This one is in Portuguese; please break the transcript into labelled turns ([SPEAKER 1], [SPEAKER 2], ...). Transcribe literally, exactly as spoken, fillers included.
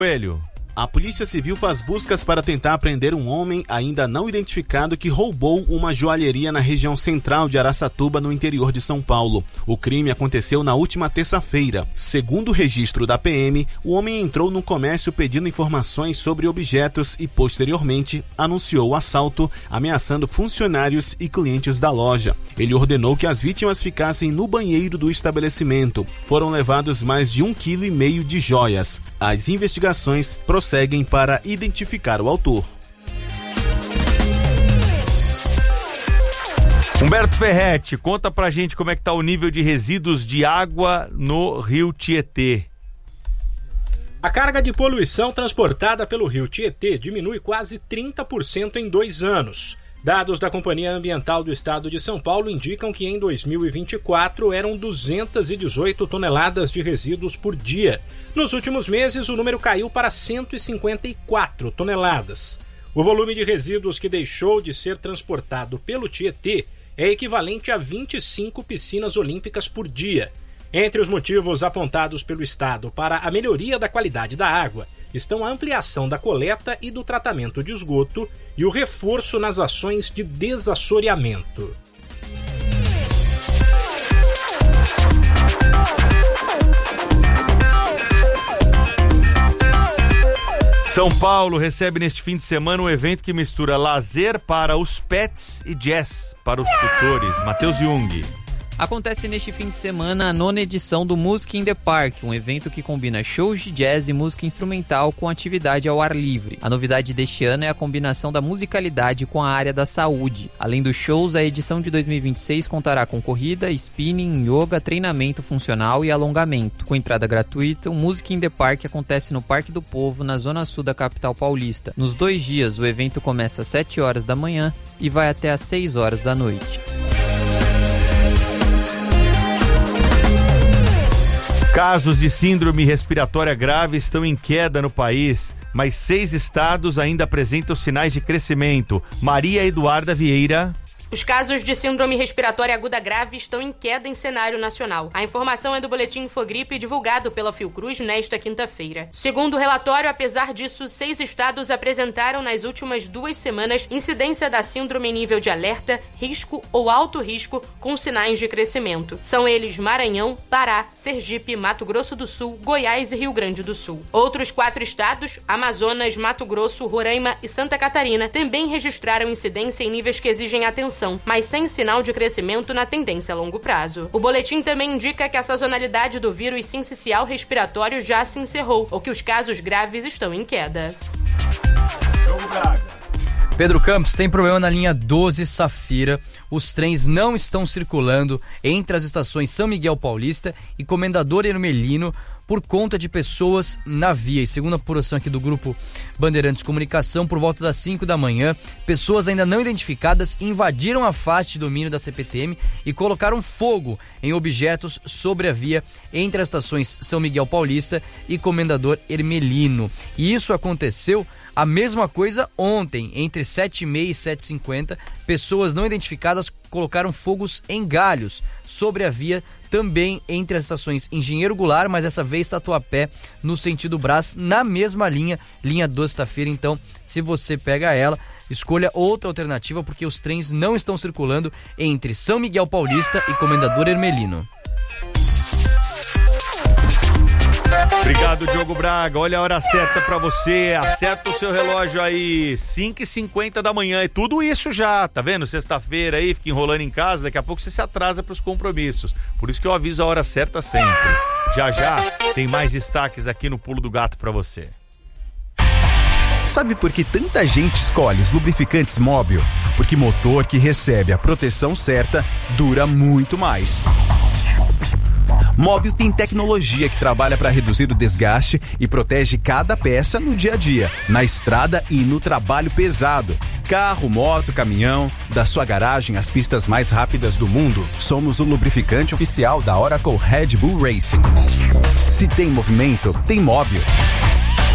[SPEAKER 1] Coelho.
[SPEAKER 2] A Polícia Civil faz buscas para tentar prender um homem ainda não identificado que roubou uma joalheria na região central de Araçatuba, no interior de São Paulo. O crime aconteceu na última terça-feira. Segundo o registro da P M, o homem entrou no comércio pedindo informações sobre objetos e, posteriormente, anunciou o assalto, ameaçando funcionários e clientes da loja. Ele ordenou que as vítimas ficassem no banheiro do estabelecimento. Foram levados mais de um quilo e meio de joias. As investigações prosseguem para identificar o autor.
[SPEAKER 1] Humberto Ferretti, conta pra gente como é que tá o nível de resíduos de água no Rio Tietê.
[SPEAKER 3] A carga de poluição transportada pelo Rio Tietê diminui quase trinta por cento em dois anos. Dados da Companhia Ambiental do Estado de São Paulo indicam que em dois mil e vinte e quatro eram duzentas e dezoito toneladas de resíduos por dia. Nos últimos meses, o número caiu para cento e cinquenta e quatro toneladas. O volume de resíduos que deixou de ser transportado pelo Tietê é equivalente a vinte e cinco piscinas olímpicas por dia. Entre os motivos apontados pelo Estado para a melhoria da qualidade da água estão a ampliação da coleta e do tratamento de esgoto e o reforço nas ações de desassoreamento.
[SPEAKER 1] São Paulo recebe neste fim de semana um evento que mistura lazer para os pets e jazz para os tutores. Matheus Jung.
[SPEAKER 4] Acontece neste fim de semana a nona edição do Music in the Park, um evento que combina shows de jazz e música instrumental com atividade ao ar livre. A novidade deste ano é a combinação da musicalidade com a área da saúde. Além dos shows, a edição de dois mil e vinte e seis contará com corrida, spinning, yoga, treinamento funcional e alongamento. Com entrada gratuita, o Music in the Park acontece no Parque do Povo, na zona sul da capital paulista. Nos dois dias, o evento começa às sete horas da manhã e vai até às seis horas da noite.
[SPEAKER 1] Casos de síndrome respiratória grave estão em queda no país, mas seis estados ainda apresentam sinais de crescimento. Maria Eduarda Vieira.
[SPEAKER 5] Os casos de síndrome respiratória aguda grave estão em queda em cenário nacional. A informação é do boletim Infogripe divulgado pela Fiocruz nesta quinta-feira. Segundo o relatório, apesar disso, seis estados apresentaram nas últimas duas semanas incidência da síndrome em nível de alerta, risco ou alto risco com sinais de crescimento. São eles Maranhão, Pará, Sergipe, Mato Grosso do Sul, Goiás e Rio Grande do Sul. Outros quatro estados, Amazonas, Mato Grosso, Roraima e Santa Catarina, também registraram incidência em níveis que exigem atenção, mas sem sinal de crescimento na tendência a longo prazo. O boletim também indica que a sazonalidade do vírus sincicial respiratório já se encerrou, ou que os casos graves estão em queda.
[SPEAKER 6] Pedro Campos, tem problema na linha doze Safira. Os trens não estão circulando entre as estações São Miguel Paulista e Comendador Hermelino por conta de pessoas na via. E segundo a apuração aqui do Grupo Bandeirantes Comunicação, por volta das cinco da manhã, pessoas ainda não identificadas invadiram a faixa de domínio da C P T M e colocaram fogo em objetos sobre a via entre as estações São Miguel Paulista e Comendador Hermelino. E isso aconteceu a mesma coisa ontem, entre sete e meia e sete e cinquenta, pessoas não identificadas colocaram fogos em galhos sobre a via, também entre as estações Engenheiro Goulart, mas dessa vez Tatuapé, no sentido Brás, na mesma linha, linha doze Safira. Então, se você pega ela, escolha outra alternativa, porque os trens não estão circulando entre São Miguel Paulista e Comendador Hermelino.
[SPEAKER 1] Obrigado, Diogo Braga. Olha a hora certa pra você. Acerta o seu relógio aí, cinco e cinquenta da manhã. E tudo isso já, tá vendo? Sexta-feira aí, fica enrolando em casa, daqui a pouco você se atrasa pros compromissos. Por isso que eu aviso a hora certa sempre. Já já tem mais destaques aqui no Pulo do Gato pra você.
[SPEAKER 7] Sabe por que tanta gente escolhe os lubrificantes Móbil? Porque motor que recebe a proteção certa dura muito mais. Móbil tem tecnologia que trabalha para reduzir o desgaste e protege cada peça no dia a dia, na estrada e no trabalho pesado. Carro, moto, caminhão, da sua garagem às pistas mais rápidas do mundo, somos o lubrificante oficial da Oracle Red Bull Racing. Se tem movimento, tem Móbil.